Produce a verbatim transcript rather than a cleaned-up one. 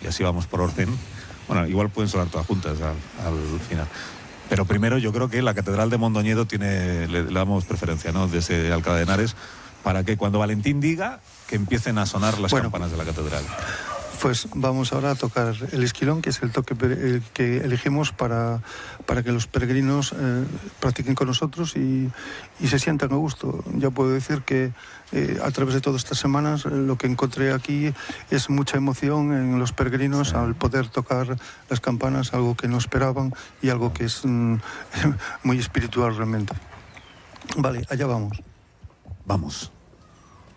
y así vamos por orden. Bueno, igual pueden sonar todas juntas al, al final. Pero primero yo creo que la Catedral de Mondoñedo tiene, le, le damos preferencia, ¿no?, desde Alcalá de Henares, para que cuando Valentín diga, que empiecen a sonar las bueno, campanas de la catedral. Pues vamos ahora a tocar el esquilón, que es el toque el que elegimos para, para que los peregrinos eh, practiquen con nosotros y, y se sientan a gusto. Ya puedo decir que eh, a través de todas estas semanas eh, lo que encontré aquí es mucha emoción en los peregrinos sí. al poder tocar las campanas, algo que no esperaban y algo que es mm, muy espiritual realmente. Vale, allá vamos. Vamos.